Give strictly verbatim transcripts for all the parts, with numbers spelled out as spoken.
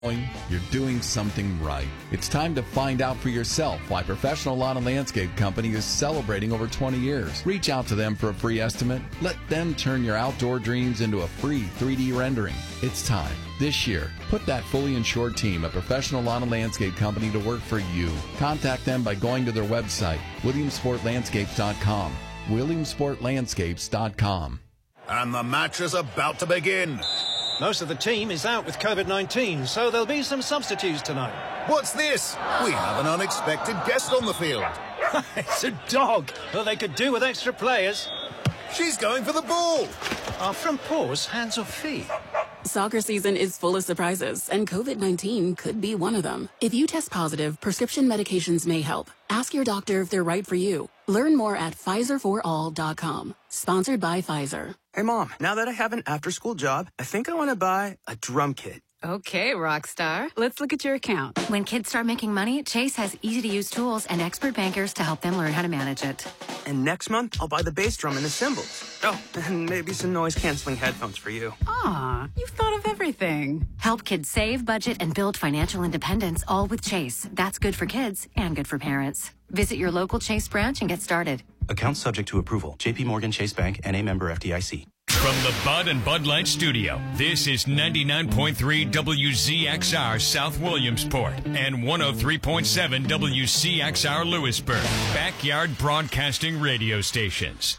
You're doing something right. It's time to find out for yourself why Professional Lawn and Landscape Company is celebrating over twenty years. Reach out to them for a free estimate. Let them turn your outdoor dreams into a free three D rendering. It's time. This year, put that fully insured team at Professional Lawn and Landscape Company to work for you. Contact them by going to their website, williamsport landscapes dot com. williamsport landscapes dot com. And the match is about to begin. Most of the team is out with COVID nineteen, so there'll be some substitutes tonight. What's this? We have an unexpected guest on the field. It's a dog. Well, they could do with extra players. She's going for the ball. Are front paws hands or feet? Soccer season is full of surprises, and COVID nineteen could be one of them. If you test positive, prescription medications may help. Ask your doctor if they're right for you. Learn more at Pfizer for all dot com. Sponsored by Pfizer. Hey, Mom, now that I have an after-school job, I think I want to buy a drum kit. Okay, Rockstar. Let's look at your account. When kids start making money, Chase has easy-to-use tools and expert bankers to help them learn how to manage it. And next month, I'll buy the bass drum and the cymbals. Oh, and maybe some noise-canceling headphones for you. Aw, you've thought of everything. Help kids save, budget, and build financial independence, all with Chase. That's good for kids and good for parents. Visit your local Chase branch and get started. Account subject to approval. J P Morgan Chase Bank, N A member F D I C. From the Bud and Bud Light Studio, this is ninety-nine point three W Z X R South Williamsport and one oh three point seven W C X R Lewisburg, backyard broadcasting radio stations.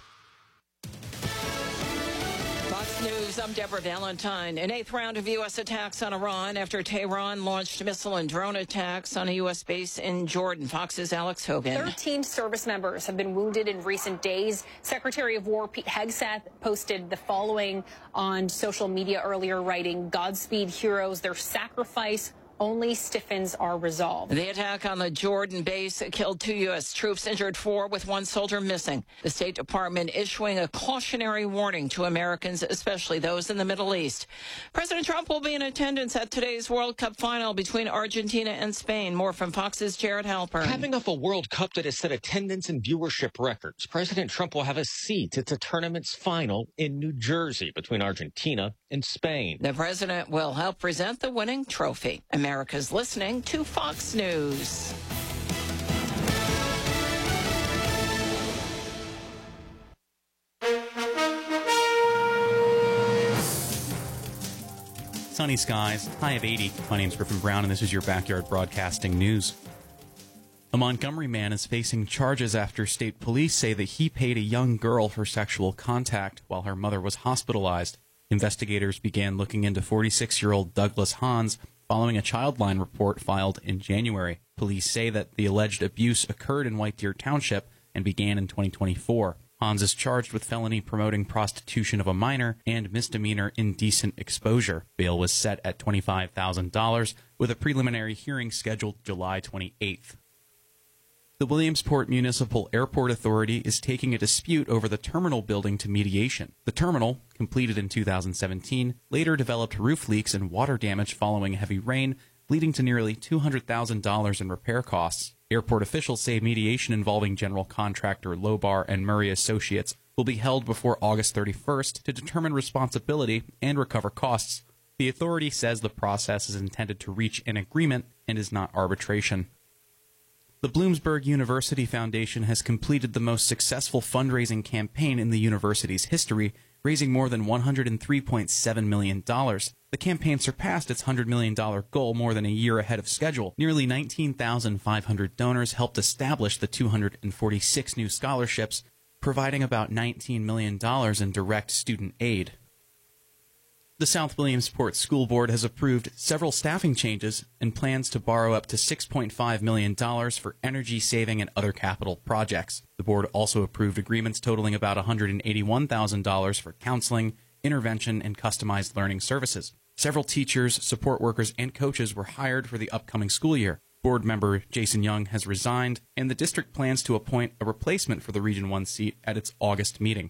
Fox News, I'm Deborah Valentine. An eighth round of U S attacks on Iran after Tehran launched missile and drone attacks on a U S base in Jordan. Fox's Alex Hogan. thirteen service members have been wounded in recent days. Secretary of War Pete Hegseth posted the following on social media earlier, writing, "Godspeed heroes, their sacrifice only stiffens our resolve." The attack on the Jordan base killed two U S troops, injured four, with one soldier missing. The State Department issuing a cautionary warning to Americans, especially those in the Middle East. President Trump will be in attendance at today's World Cup final between Argentina and Spain. More from Fox's Jared Halpern. Having off a World Cup that has set attendance and viewership records, President Trump will have a seat at the tournament's final in New Jersey between Argentina and Spain. The president will help present the winning trophy. America's listening to Fox News. Sunny skies, high of eighty. My name's Griffin Brown, and this is your Backyard Broadcasting News. A Montgomery man is facing charges after state police say that he paid a young girl for sexual contact while her mother was hospitalized. Investigators began looking into forty-six-year-old Douglas Hans following a Childline report filed in January. Police say that the alleged abuse occurred in White Deer Township and began in twenty twenty-four. Hans is charged with felony promoting prostitution of a minor and misdemeanor indecent exposure. Bail was set at twenty-five thousand dollars, with a preliminary hearing scheduled July twenty-eighth. The Williamsport Municipal Airport Authority is taking a dispute over the terminal building to mediation. The terminal, completed in two thousand seventeen, later developed roof leaks and water damage following heavy rain, leading to nearly two hundred thousand dollars in repair costs. Airport officials say mediation involving general contractor Lobar and Murray Associates will be held before August thirty-first to determine responsibility and recover costs. The authority says the process is intended to reach an agreement and is not arbitration. The Bloomsburg University Foundation has completed the most successful fundraising campaign in the university's history, raising more than one hundred three point seven million dollars. The campaign surpassed its one hundred million dollars goal more than a year ahead of schedule. Nearly nineteen thousand five hundred donors helped establish the two hundred forty-six new scholarships, providing about nineteen million dollars in direct student aid. The South Williamsport School Board has approved several staffing changes and plans to borrow up to six point five million dollars for energy-saving and other capital projects. The board also approved agreements totaling about one hundred eighty-one thousand dollars for counseling, intervention, and customized learning services. Several teachers, support workers, and coaches were hired for the upcoming school year. Board member Jason Young has resigned, and the district plans to appoint a replacement for the Region one seat at its August meeting.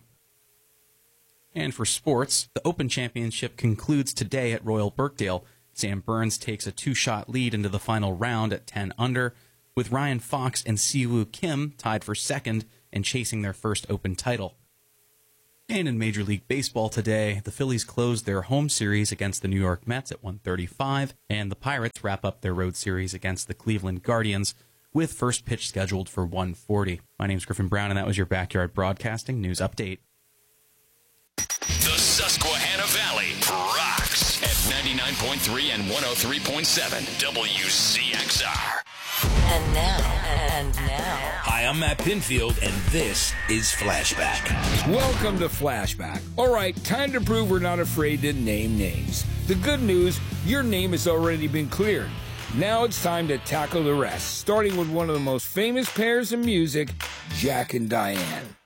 And for sports, the Open Championship concludes today at Royal Birkdale. Sam Burns takes a two-shot lead into the final round at ten under, with Ryan Fox and Siwoo Kim tied for second and chasing their first Open title. And in Major League Baseball today, the Phillies closed their home series against the New York Mets at one thirty-five, and the Pirates wrap up their road series against the Cleveland Guardians with first pitch scheduled for one forty. My name's Griffin Brown, and that was your Backyard Broadcasting News Update. The Susquehanna Valley rocks at ninety-nine point three and one oh three point seven W C X R. And now, and now. Hi, I'm Matt Pinfield, and this is Flashback. Welcome to Flashback. All right, time to prove we're not afraid to name names. The good news, your name has already been cleared. Now it's time to tackle the rest, starting with one of the most famous pairs in music, Jack and Diane.